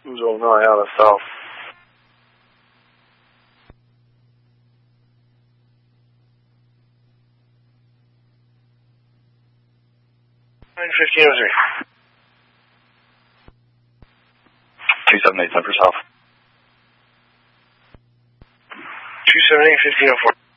209 out of South. 1503. 278 Center South. 278, 1504.